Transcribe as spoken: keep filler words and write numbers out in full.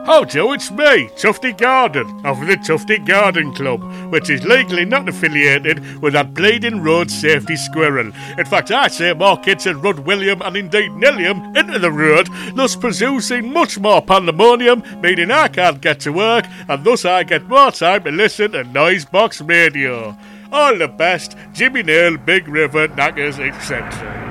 How do, it's me, Tufty Garden, of the Tufty Garden Club, which is legally not affiliated with that bleeding road safety squirrel. In fact, I say more kids should run William and indeed Nilliam into the road, thus producing much more pandemonium, meaning I can't get to work, and thus I get more time to listen to Noisebox Radio. All the best, Jimmy Nail, Big River, Knackers, et cetera.